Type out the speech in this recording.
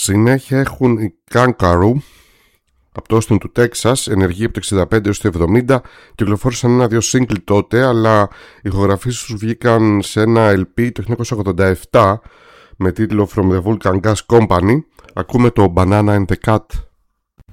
Συνέχεια έχουν οι Kangaroo από το Austin του Texas, ενεργοί από το 65 έως το 70. Κυκλοφόρησαν ένα-δύο single τότε, αλλά οι ηχογραφήσεις τους βγήκαν σε ένα LP το 1987 με τίτλο From the Vulcan Gas Company. Ακούμε το Banana and the Cat.